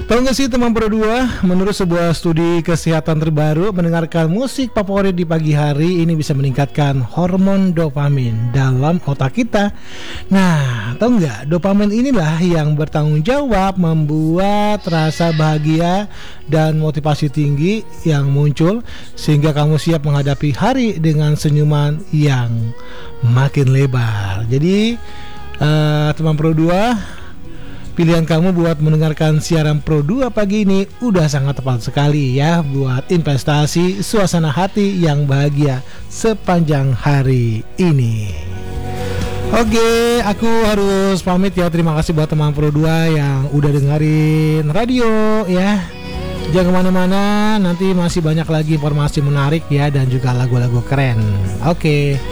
Tahu nggak sih teman Pro 2, menurut sebuah studi kesehatan terbaru, mendengarkan musik favorit di pagi hari ini bisa meningkatkan hormon dopamin dalam otak kita. Nah, tahu nggak, dopamin inilah yang bertanggung jawab membuat rasa bahagia dan motivasi tinggi yang muncul sehingga kamu siap menghadapi hari dengan senyuman yang makin lebar. Jadi, teman Pro 2, pilihan kamu buat mendengarkan siaran Pro 2 pagi ini udah sangat tepat sekali ya buat investasi suasana hati yang bahagia sepanjang hari ini. Oke, aku harus pamit ya. Terima kasih buat teman Pro 2 yang udah dengerin radio ya. Jangan kemana-mana, nanti masih banyak lagi informasi menarik ya dan juga lagu-lagu keren. Oke.